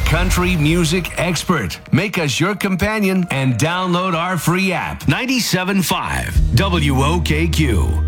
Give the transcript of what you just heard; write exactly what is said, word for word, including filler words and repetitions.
country music expert. Make us your companion and download our free app. ninety-seven point five W O K Q.